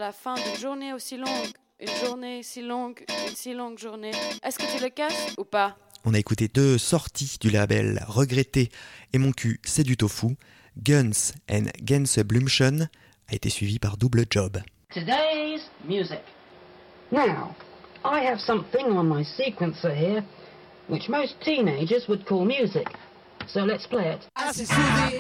la fin d'une journée aussi longue. Une journée si longue, une si longue journée. Est-ce que tu le casses ou pas? On a écouté 2 sorties du label Regretté et Mon cul c'est du tofu. Guns and Gänseblümchen a été suivi par Double Job. Today's music. Now, I have something on my sequencer here which most teenagers would call music. So let's play it.